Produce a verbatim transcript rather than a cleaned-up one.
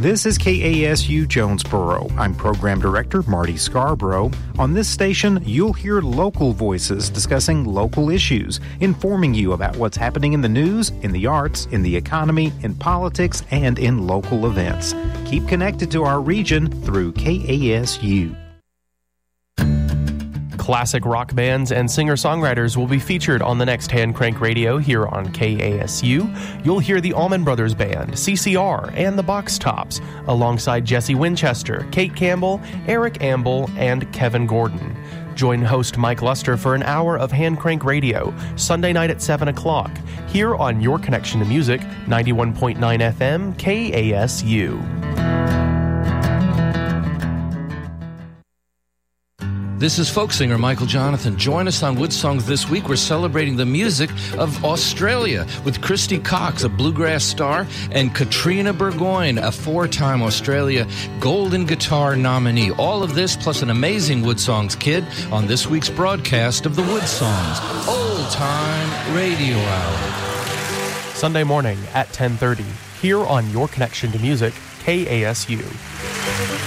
This is K A S U Jonesboro. I'm Program Director Marty Scarborough. On this station, you'll hear local voices discussing local issues, informing you about what's happening in the news, in the arts, in the economy, in politics, and in local events. Keep connected to our region through K A S U. Classic rock bands and singer-songwriters will be featured on the next Hand Crank Radio here on K A S U. You'll hear the Allman Brothers Band, C C R, and the Box Tops, alongside Jesse Winchester, Kate Campbell, Eric Amble, and Kevin Gordon. Join host Mike Luster for an hour of Hand Crank Radio, Sunday night at seven o'clock, here on Your Connection to Music, ninety-one point nine F M, K A S U. This is folk singer Michael Jonathan. Join us on Wood Songs this week. We're celebrating the music of Australia with Christy Cox, a bluegrass star, and Katrina Burgoyne, a four-time Australia Golden Guitar nominee. All of this plus an amazing Wood Songs kid on this week's broadcast of the Wood Songs Old Time Radio Hour. Sunday morning at ten thirty, here on Your Connection to Music, K A S U.